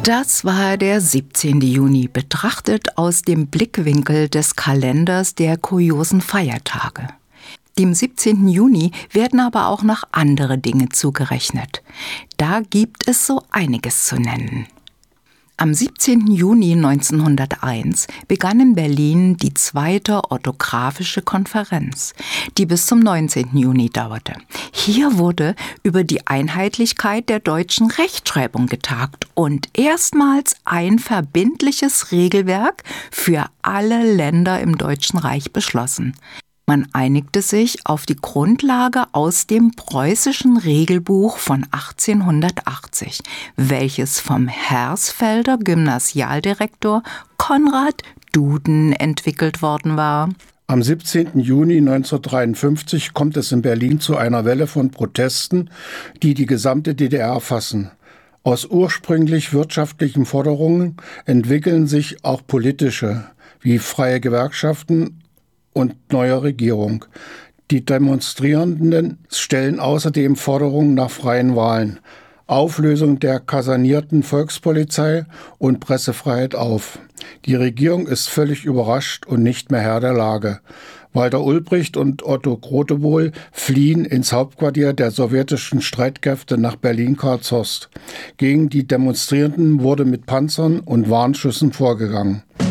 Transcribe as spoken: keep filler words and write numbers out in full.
Das war der siebzehnte Juni, betrachtet aus dem Blickwinkel des Kalenders der kuriosen Feiertage. Dem siebzehnten Juni werden aber auch noch andere Dinge zugerechnet. Da gibt es so einiges zu nennen. Am siebzehnten Juni neunzehnhunderteins begann in Berlin die zweite orthographische Konferenz, die bis zum neunzehnten Juni dauerte. Hier wurde über die Einheitlichkeit der deutschen Rechtschreibung getagt und erstmals ein verbindliches Regelwerk für alle Länder im Deutschen Reich beschlossen. Man einigte sich auf die Grundlage aus dem preußischen Regelbuch von achtzehnhundertachtzig, welches vom Hersfelder Gymnasialdirektor Konrad Duden entwickelt worden war. Am siebzehnten Juni neunzehnhundertdreiundfünfzig kommt es in Berlin zu einer Welle von Protesten, die die gesamte D D R erfassen. Aus ursprünglich wirtschaftlichen Forderungen entwickeln sich auch politische, wie freie Gewerkschaften und neue Regierung. Die Demonstrierenden stellen außerdem Forderungen nach freien Wahlen, Auflösung der kasernierten Volkspolizei und Pressefreiheit auf. Die Regierung ist völlig überrascht und nicht mehr Herr der Lage. Walter Ulbricht und Otto Grotewohl fliehen ins Hauptquartier der sowjetischen Streitkräfte nach Berlin-Karlshorst. Gegen die Demonstrierenden wurde mit Panzern und Warnschüssen vorgegangen.